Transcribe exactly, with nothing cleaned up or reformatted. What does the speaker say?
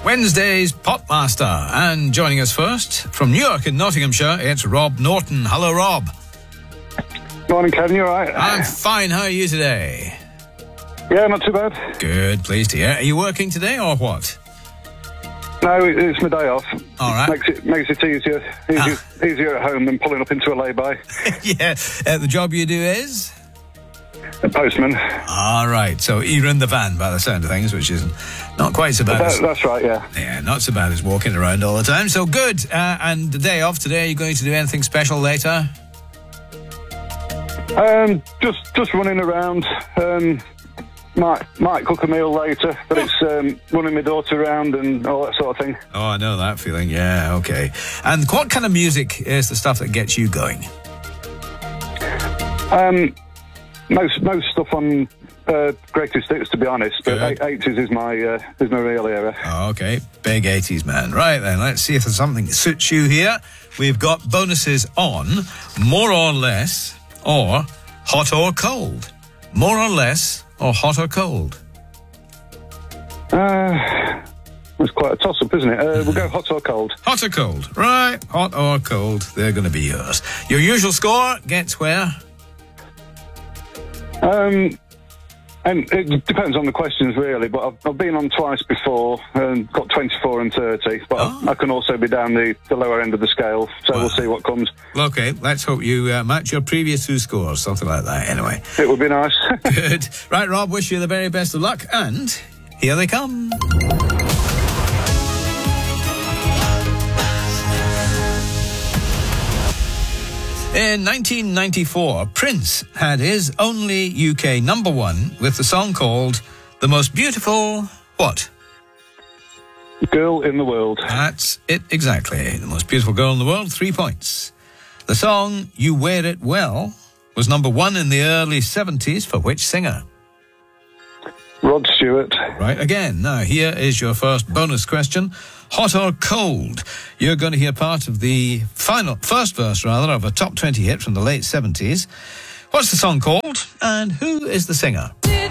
Wednesday's Popmaster. And joining us first, from Newark in Nottinghamshire, it's Rob Norton. Hello, Rob. Morning, Kevin. You all right? I'm fine. How are you today? Yeah, not too bad. Good. Pleased to hear. Are you working today or what? No, it's my day off. All right. Makes it makes it easier easier, Ah. easier at home than pulling up into a lay-by. Yeah. Uh, the job you do is? A postman. All right. So you're in the van by the sound of things, which is not quite so bad. That, as, that's right, yeah. yeah, not so bad as walking around all the time. So good. Uh, and the day off today, are you going to do anything special later? Um, just just running around. Um, might might cook a meal later, but it's um, running my daughter around and all that sort of thing. Oh, I know that feeling. Yeah, okay. And what kind of music is the stuff that gets you going? Um, most most stuff on uh, greatest hits, to be honest. But Good. eighties is my uh, is my real era. Oh, okay, big eighties man. Right then, let's see if there's something that suits you here. We've got bonuses on more or less or hot or cold. More or less or hot or cold. Uh, it's quite a toss-up, isn't it? Uh, we'll go hot or cold. Hot or cold. Right, hot or cold. They're going to be yours. Your usual score gets where? Um, and it depends on the questions, really, but I've, I've been on twice before and got twenty-four and thirty, but Oh. I, I can also be down the, the lower end of the scale, so Wow. we'll see what comes. Well, okay, let's hope you uh, match your previous two scores, something like that, anyway. It would be nice. Good. Right, Rob, wish you the very best of luck, and here they come. In nineteen ninety-four, Prince had his only U K number one with the song called The Most Beautiful... What? Girl in the world. That's it exactly. The Most Beautiful Girl in the World, three points. The song You Wear It Well was number one in the early seventies for which singer? Rod Stewart. Right, again. Now, here is your first bonus question. Hot or cold? You're going to hear part of the final, first verse, rather, of a top twenty hit from the late seventies. What's the song called? And who is the singer?